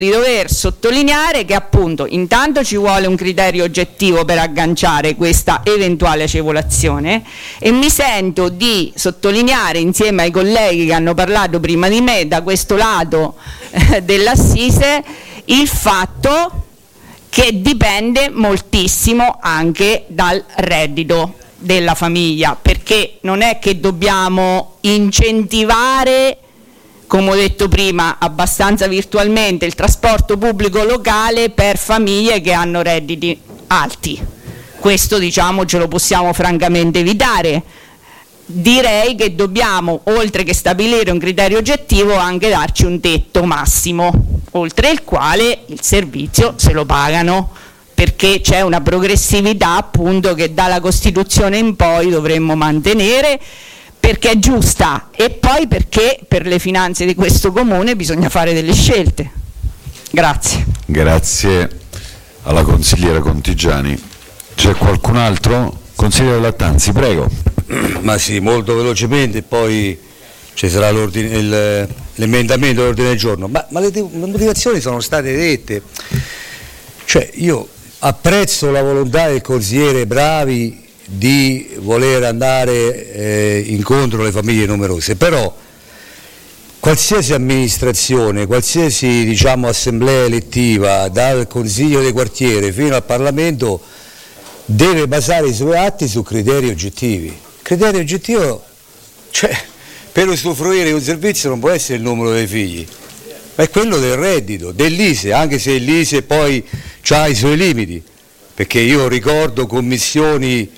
di dover sottolineare che appunto intanto ci vuole un criterio oggettivo per agganciare questa eventuale agevolazione, e mi sento di sottolineare insieme ai colleghi che hanno parlato prima di me da questo lato dell'assise il fatto che dipende moltissimo anche dal reddito della famiglia, perché non è che dobbiamo incentivare, come ho detto prima, abbastanza virtualmente il trasporto pubblico locale per famiglie che hanno redditi alti. Questo, diciamo, ce lo possiamo francamente evitare. Direi che dobbiamo, oltre che stabilire un criterio oggettivo, anche darci un tetto massimo, oltre il quale il servizio se lo pagano, perché c'è una progressività appunto che dalla Costituzione in poi dovremmo mantenere, perché è giusta, e poi perché per le finanze di questo comune bisogna fare delle scelte. Grazie. Grazie alla consigliera Contigiani. C'è qualcun altro? Consigliere Lattanzi, prego. Ma sì, molto velocemente, poi ci sarà l'emendamento all'ordine del giorno, ma le motivazioni sono state dette. Cioè, io apprezzo la volontà del consigliere Bravi di voler andare incontro alle famiglie numerose, però qualsiasi amministrazione, qualsiasi, diciamo, assemblea elettiva, dal Consiglio dei quartiere fino al Parlamento, deve basare i suoi atti su criteri oggettivi. Criterio oggettivo, cioè, per usufruire di un servizio non può essere il numero dei figli, ma è quello del reddito, dell'ISEE, anche se l'ISEE poi ha i suoi limiti, perché io ricordo commissioni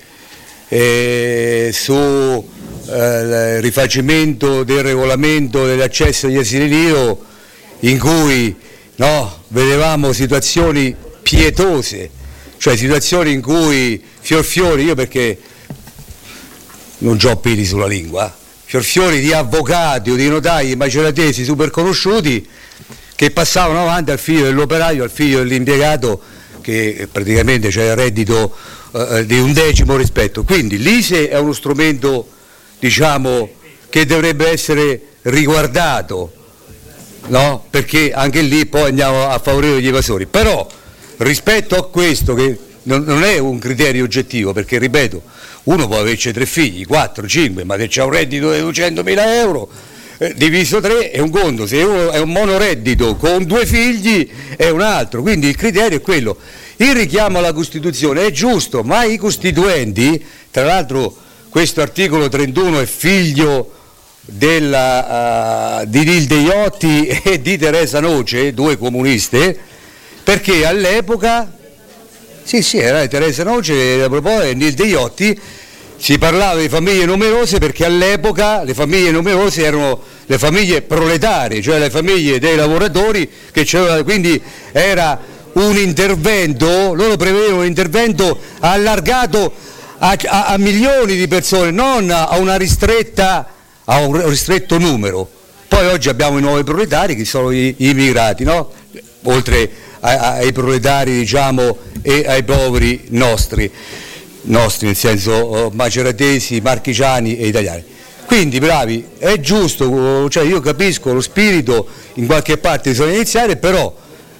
su il rifacimento del regolamento dell'accesso agli asili nido in cui vedevamo situazioni pietose, cioè situazioni in cui fiorfiori, io perché non c'ho peli sulla lingua, fiorfiori di avvocati o di notai maceratesi super conosciuti che passavano avanti al figlio dell'operaio, al figlio dell'impiegato che praticamente c'è il reddito di un decimo rispetto. Quindi l'ISEE è uno strumento, diciamo, che dovrebbe essere riguardato, no? Perché anche lì poi andiamo a favorire gli evasori, però rispetto a questo che non è un criterio oggettivo, perché ripeto, uno può averci 3 figli, 4, 5, ma se c'è un reddito di 200.000 euro diviso 3 è un conto, se uno è un monoreddito con 2 figli è un altro, quindi il criterio è quello. Il richiamo alla Costituzione è giusto, ma i costituenti, tra l'altro questo articolo 31 è figlio di Nilde Iotti e di Teresa Noce, 2 comuniste, perché all'epoca, sì era Teresa Noce e Nilde Iotti, si parlava di famiglie numerose perché all'epoca le famiglie numerose erano le famiglie proletarie, cioè le famiglie dei lavoratori che c'erano, quindi era un intervento, loro prevedevano un intervento allargato a milioni di persone, non a un ristretto numero. Poi oggi abbiamo i nuovi proletari che sono gli immigrati, no? Oltre ai proletari, diciamo, e ai poveri nostri nel senso maceratesi, marchigiani e italiani. Quindi bravi, è giusto, cioè io capisco lo spirito, in qualche parte bisogna iniziare, però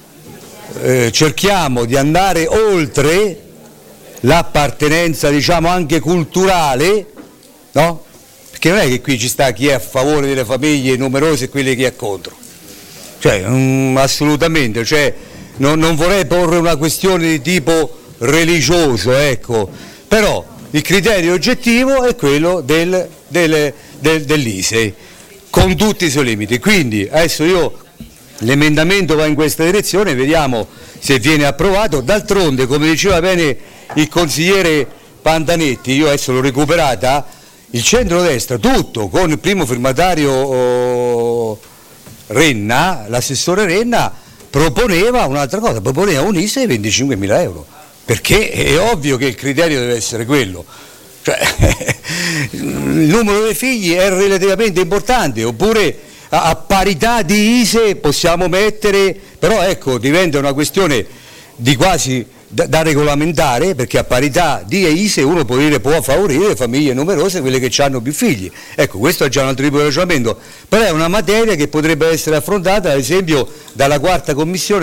cerchiamo di andare oltre l'appartenenza, diciamo, anche culturale, no? Perché non è che qui ci sta chi è a favore delle famiglie numerose e quelli che è contro, cioè assolutamente, cioè, non vorrei porre una questione di tipo religioso, ecco, però il criterio oggettivo è quello dell'ISEE con tutti i suoi limiti. Quindi adesso l'emendamento va in questa direzione, vediamo se viene approvato. D'altronde, come diceva bene il consigliere Pantanetti, io adesso l'ho recuperata, il centrodestra tutto con il primo firmatario Renna, l'assessore Renna, proponeva un'altra cosa, proponeva un ISEE di 25.000 euro, perché è ovvio che il criterio deve essere quello, cioè il numero dei figli è relativamente importante, oppure a parità di ISEE possiamo mettere, però ecco, diventa una questione di quasi da regolamentare, perché a parità di ISE uno può favorire le famiglie numerose, quelle che hanno più figli. Ecco, questo è già un altro tipo di ragionamento, però è una materia che potrebbe essere affrontata ad esempio dalla quarta commissione